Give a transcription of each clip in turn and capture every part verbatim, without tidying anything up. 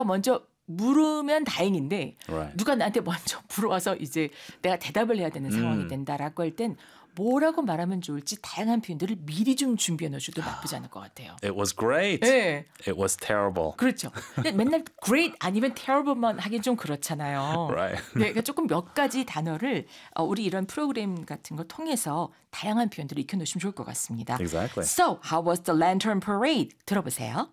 먼저 물으면 다행인데 Right. 누가 나한테 먼저 물어와서 이제 내가 대답을 해야 되는 상황이 된다라고 할 땐 뭐라고 말하면 좋을지 다양한 표현들을 미리 좀 준비해 놓으셔도 나쁘지 않을 것 같아요. It was great. 네. It was terrible. 그렇죠. 근데 맨날 great 아니면 terrible만 하긴 좀 그렇잖아요. Right. 네, 그러니까 조금 몇 가지 단어를 어, 우리 이런 프로그램 같은 거 통해서 다양한 표현들을 익혀놓으시면 좋을 것 같습니다. Exactly. So, how was the lantern parade? 들어보세요.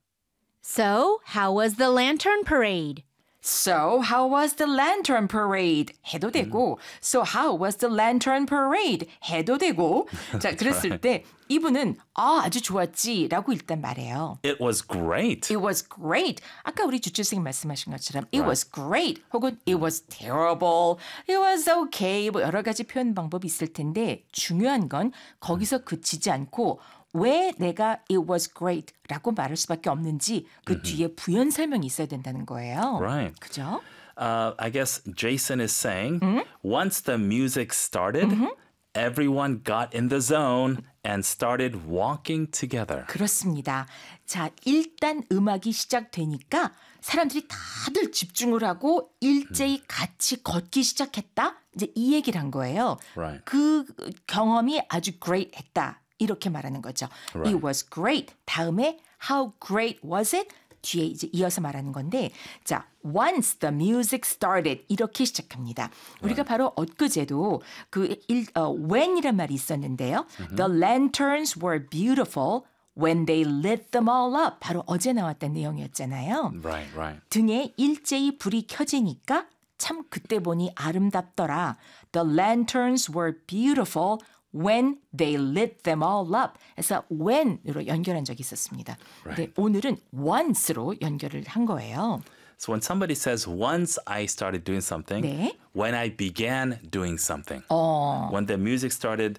So, how was the lantern parade? So, how was the lantern parade? 해도 되고, so how was the lantern parade? 해도 되고. 자, 그랬을 때 이분은 아, 아주 좋았지라고 일단 말해요. It was great. It was great. 아까 우리 주철 선생님 말씀하신 것처럼 it was great 혹은 it was terrible, it was okay 뭐 여러 가지 표현 방법이 있을 텐데 중요한 건 거기서 그치지 않고 왜 내가 it was great라고 말할 수밖에 없는지 그 뒤에 부연 설명이 있어야 된다는 거예요. Right. 그죠? Uh, I guess Jason is saying once the music started, everyone got in the zone and started walking together. 그렇습니다. 자, 일단 음악이 시작되니까 사람들이 다들 집중을 하고 일제히 같이 걷기 시작했다. 이제 이 얘기를 한 거예요. Right. 그 경험이 아주 great 했다. 이렇게 말하는 거죠. Right. It was great. 다음에 how great was it? 뒤에 이제 이어서 말하는 건데, 자, once the music started 이렇게 시작합니다. 우리가 바로 엊그제도 그 일, 어, when이란 말이 있었는데요. The lanterns were beautiful when they lit them all up. 바로 어제 나왔던 내용이었잖아요. Right, right. 등에 일제히 불이 켜지니까 참 그때 보니 아름답더라. The lanterns were beautiful when they lit them all up. 그래서 when으로 연결한 적이 있었습니다. 근데 Right. 오늘은 once로 연결을 한 거예요. So when somebody says, once I started doing something, 네. when I began doing something, 어, when the music started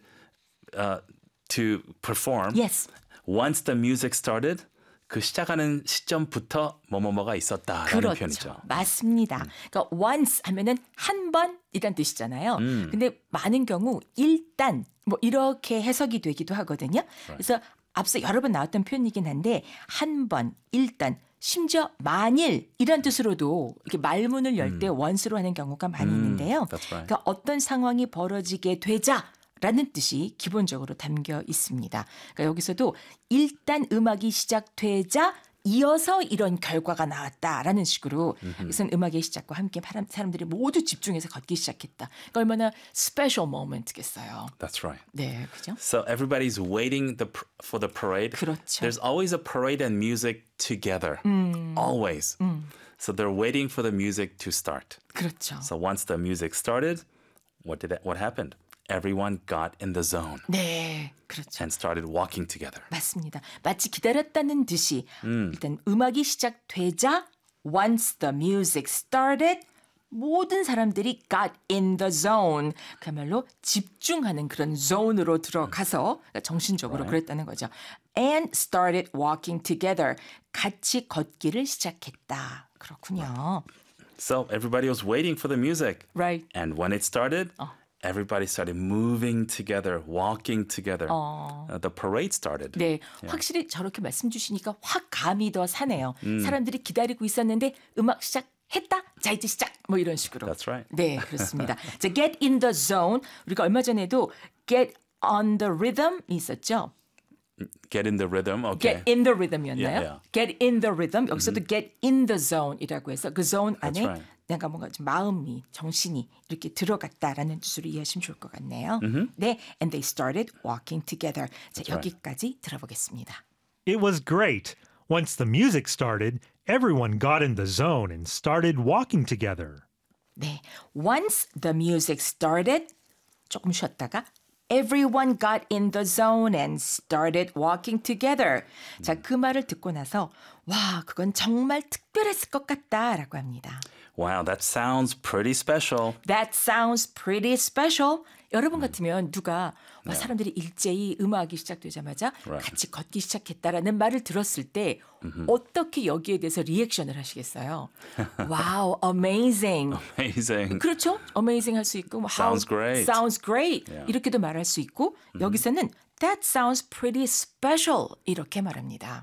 uh, to perform, yes. once the music started, 그 시작하는 시점부터 뭐뭐뭐가 있었다라는 그렇죠. 표현이죠. 맞습니다. 그러니까 once 하면은 한 번이란 뜻이잖아요. 근데 많은 경우 일단 뭐 이렇게 해석이 되기도 하거든요. 그래서 앞서 여러 번 나왔던 표현이긴 한데 한 번, 일단 심지어 만일 이런 뜻으로도 이렇게 말문을 열 때 once로 하는 경우가 많이 있는데요. that's right. 그러니까 어떤 상황이 벌어지게 되자 라는 뜻이 기본적으로 담겨 있습니다. 그러니까 여기서도 일단 음악이 시작되자 이어서 이런 결과가 나왔다라는 식으로 이것은 음악의 시작과 함께 사람들이 모두 집중해서 걷기 시작했다. 그러니까 얼마나 스페셜 모먼트겠어요. That's right. 네, 그죠? So everybody's waiting the, for the parade. 그렇죠. There's always a parade and music together. Always. So they're waiting for the music to start. 그렇죠. So once the music started, what did that, what happened? Everyone got in the zone 네, 그렇죠. and started walking together. 맞습니다. 마치 기다렸다는 듯이 일단 음악이 시작되자 once the music started 모든 사람들이 got in the zone. 그야말로 집중하는 그런 zone으로 들어가서 정신적으로 그랬다는 거죠. And started walking together. 같이 걷기를 시작했다. 그렇군요. So everybody was waiting for the music. Right. And when it started, everybody started moving together, walking together. Uh, the parade started. 네, 확실히 저렇게 말씀 주시니까 확 감이 더 사네요. 사람들이 기다리고 있었는데 음악 시작했다. 자, 이제 시작. 뭐 이런 식으로. That's right. 네, 그렇습니다. 자, get in the zone. 우리가 얼마 전에도 get on the rhythm이 있었죠. Get in the rhythm. Okay. get in the rhythm이었나요? Yeah, yeah. get in the rhythm. 여기서도 get in the zone이라고 해서 그 zone 안에 right. 내가 뭔가 좀 마음이, 정신이 이렇게 들어갔다라는 뜻으로 이해하시면 좋을 것 같네요. 네, and they started walking together. 자, 여기까지 들어보겠습니다. It was great. Once the music started, everyone got in the zone and started walking together. 네, once the music started, 조금 쉬었다가 everyone got in the zone and started walking together. 자, 그 말을 듣고 나서 와, 그건 정말 특별했을 것 같다라고 합니다. Wow, that sounds pretty special. That sounds pretty special. 여러분 같으면 누가 와, 사람들이 일제히 음악이 시작되자마자 Right. 같이 걷기 시작했다라는 말을 들었을 때 어떻게 여기에 대해서 리액션을 하시겠어요? Wow, amazing. Amazing. 그렇죠? amazing 할 수 있고 뭐 how, Sounds great. sounds great Yeah. 이렇게도 말할 수 있고 여기서는 that sounds pretty special 이렇게 말합니다.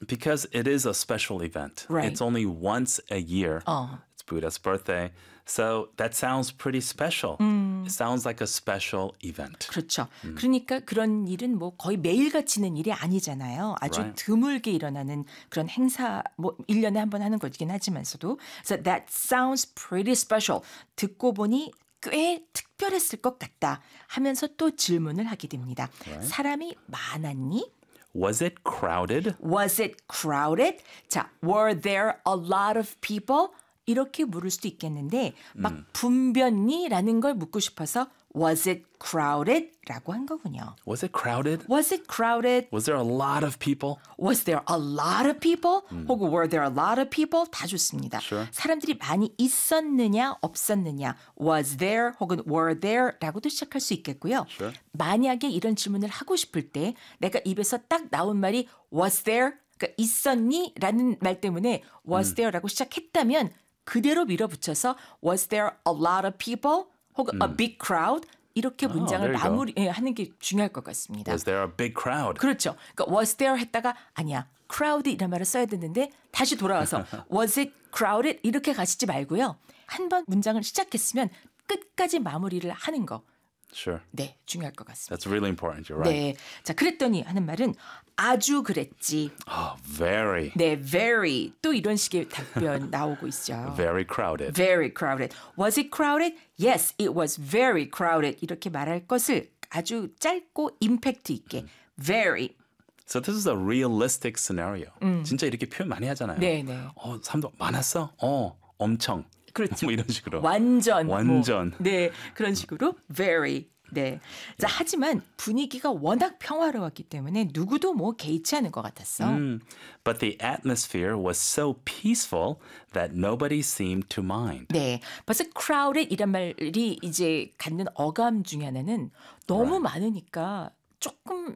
Because it is a special event. Right. It's only once a year. 어. It's Buddha's birthday. So that sounds pretty special. It sounds like a special event. 그렇죠. 그러니까 그런 일은 뭐 거의 매일같이 있는 일이 아니잖아요. 아주 Right. 드물게 일어나는 그런 행사, 뭐 일 년에 한 번 하는 거긴 하지만서도. So that sounds pretty special. 듣고 보니 꽤 특별했을 것 같다 하면서 또 질문을 하게 됩니다. 사람이 많았니? Was it crowded? Was it crowded? 자, were there a lot of people? 이렇게 물을 수도 있겠는데 막 붐볐니? 라는 걸 묻고 싶어서 was it crowded? 라고 한 거군요. Was it crowded? Was it crowded? Was there a lot of people? Was there a lot of people? 혹은 were there a lot of people? 다 좋습니다. Sure. 사람들이 많이 있었느냐 없었느냐 was there 혹은 were there 라고도 시작할 수 있겠고요. Sure. 만약에 이런 질문을 하고 싶을 때 내가 입에서 딱 나온 말이 was there? 그러니까 있었니? 라는 말 때문에 was there 라고 시작했다면 그대로 밀어붙여서 was there a lot of people? 혹은 a big crowd? 이렇게 문장을 there you go. 마무리하는 게 중요할 것 같습니다. Was there a big crowd? 그렇죠. 그러니까 was there 했다가 아니야. crowd 이란 말을 써야 되는데 다시 돌아와서 was it crowded 이렇게 가시지 말고요. 한 번 문장을 시작했으면 끝까지 마무리를 하는 거. Sure. 네, 중요할 것 같습니다. That's really important. You're right. 네. 자, 그랬더니 하는 말은 아주 그랬지. Oh, very, 네, very. 또 이런 식의 답변 나오고 있죠. very crowded. Very crowded. Was it crowded? Yes, it was very crowded. 이렇게 말할 것을 아주 짧고 임팩트 있게 very. So this is a realistic scenario. 진짜 이렇게 표현 많이 하잖아요. 네, 네. 어, 사람들 많았어? 어, 엄청. 그렇죠. 뭐 이런 식으로. 완전. 완전. 뭐, 네, 그런 식으로 very. 네. 자, 하지만 분위기가 워낙 평화로웠기 때문에 누구도 뭐 개의치 않은 것 같았어. Mm. But the atmosphere was so peaceful that nobody seemed to mind. 네. 벌써 crowded 이란 말이 이제 갖는 어감 중에 하나는 너무 많으니까 조금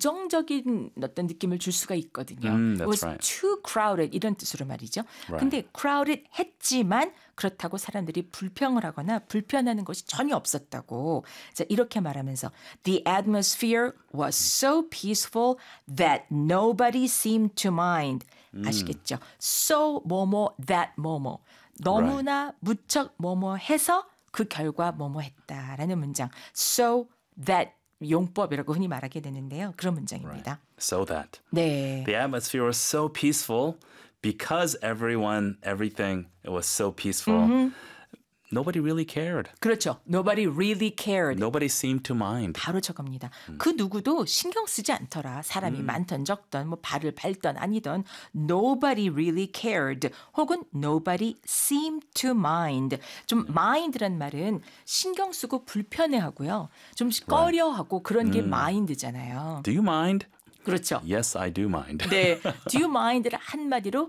부정적인 어떤 느낌을 줄 수가 있거든요. Mm, that's It was right. too crowded 이런 뜻으로 말이죠. Right. 근데 crowded 했지만 그렇다고 사람들이 불평을 하거나 불편하는 것이 전혀 없었다고. 자, 이렇게 말하면서 The atmosphere was so peaceful that nobody seemed to mind. 아시겠죠? So 뭐뭐 that 뭐뭐. 너무나 무척 뭐뭐 해서 그 결과 뭐뭐 했다라는 문장. So that 용법이라고 흔히 말하게 되는데요. 그런 문장입니다. So that. 네. The atmosphere was so peaceful because everyone, everything, it was so peaceful. Nobody really cared. 그렇죠. Nobody really cared. Nobody seemed to mind. 바로 저겁니다. 그 누구도 신경 쓰지 않더라. 사람이 많던 적던 뭐 발을 밟던 아니던 nobody really cared 혹은 nobody seemed to mind. 좀 mind란 말은 신경 쓰고 불편해하고요. 좀 꺼려하고 그런 게 mind잖아요. Do you mind? 그렇죠. Yes, I do mind. 네. Do you mind를 한마디로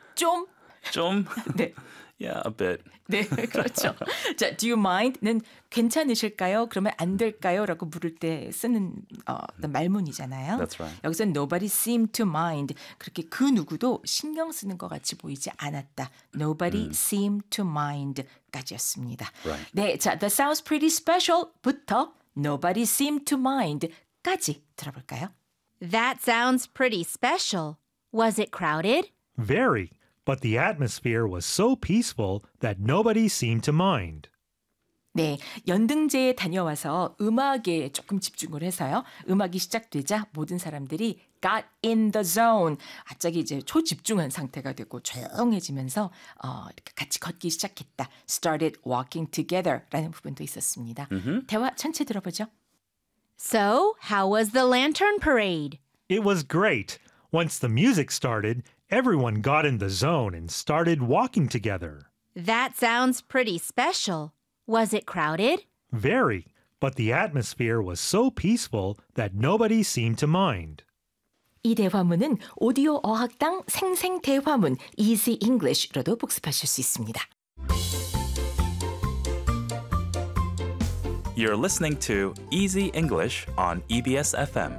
좀 좀? 네. Yeah, a bit. 네, 그렇죠. 자, do you mind는 괜찮으실까요? 그러면 안 될까요? 라고 물을 때 쓰는 어, 어떤 말문이잖아요. That's right. 여기서 nobody seemed to mind. 그렇게 그 누구도 신경 쓰는 것 같이 보이지 않았다. Nobody seemed to mind까지였습니다. Right. 네, 자, that sounds pretty special부터 nobody seemed to mind까지 들어볼까요? That sounds pretty special. Was it crowded? Very. But the atmosphere was so peaceful that nobody seemed to mind. 네, 연등제에 다녀와서 음악에 조금 집중을 해서요. 음악이 시작되자 모든 사람들이 got in the zone. 갑자기 이제 초집중한 상태가 되고 조용해지면서 어, 이렇게 같이 걷기 시작했다. started walking together라는 부분도 있었습니다. Mm-hmm. 대화 전체 들어보죠. So, how was the lantern parade? It was great. Once the music started, everyone got in the zone and started walking together. That sounds pretty special. Was it crowded? Very. But the atmosphere was so peaceful that nobody seemed to mind. 이 대화문은 오디오 어학당 생생 대화문 Easy English로도 복습하실 수 있습니다. You're listening to Easy English on E B S F M.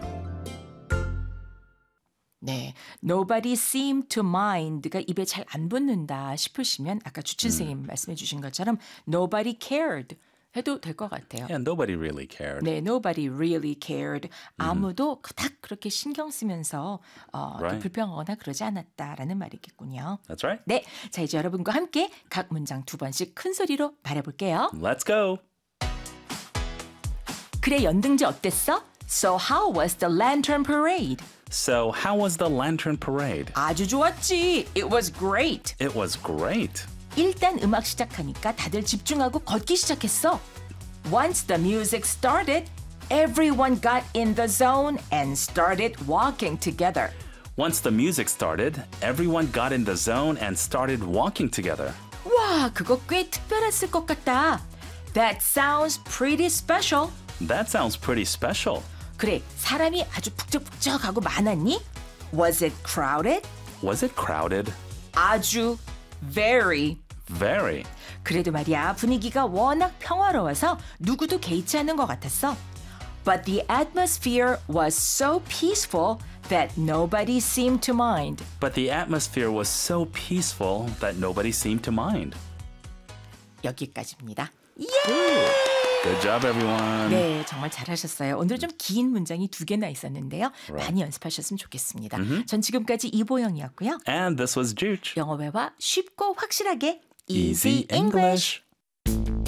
네, nobody seemed to mind가 입에 잘 안 붙는다 싶으시면 아까 주춘 선생님 말씀해 주신 것처럼 nobody cared. 해도 될 것 같아요. Yeah, nobody really cared. 네, nobody really cared. 아무도 그닥 그렇게 신경 쓰면서 어, Right. 불평하거나 그러지 않았다라는 말이겠군요. That's right. 네, 자 이제 여러분과 함께 각 문장 두 번씩 큰 소리로 말해볼게요. Let's go. 그래, 연등제 어땠어? So how was the lantern parade? So, how was the lantern parade? 아주 좋았지. It was great. It was great. 일단 음악 시작하니까 다들 집중하고 걷기 시작했어. Once the music started, everyone got in the zone and started walking together. Once the music started, everyone got in the zone and started walking together. 와, 그거 꽤 특별했을 것 같다. That sounds pretty special. That sounds pretty special. 그래, 사람이 아주 북적북적하고 많았니? Was it crowded? Was it crowded? 아주 very. Very. 그래도 말이야, 분위기가 워낙 평화로워서 누구도 개의치 않는 것 같았어. But the atmosphere was so peaceful that nobody seemed to mind. But the atmosphere was so peaceful that nobody seemed to mind. 여기까지입니다. Good job, everyone. 네, 정말 잘하셨어요. 오늘 좀 긴 문장이 두 개나 있었는데요. 많이 연습하셨으면 좋겠습니다. 전 지금까지 이보영이었고요. And this was Juch. 영어회화 쉽고 확실하게 Easy English.